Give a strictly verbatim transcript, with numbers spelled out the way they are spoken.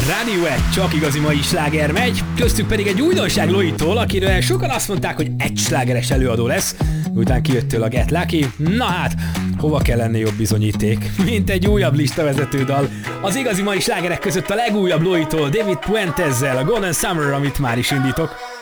Rádió egy csak igazi mai sláger megy, köztük pedig egy újdonság Loitól, akiről sokan azt mondták, hogy egy slágeres előadó lesz, miután kijöttől a Get Lucky. Na hát, hova kell lenni jobb bizonyíték, mint egy újabb listavezető dal. Az igazi mai slágerek között a legújabb Loitól, David Puentezzel, a Golden Summer, amit már is indítok.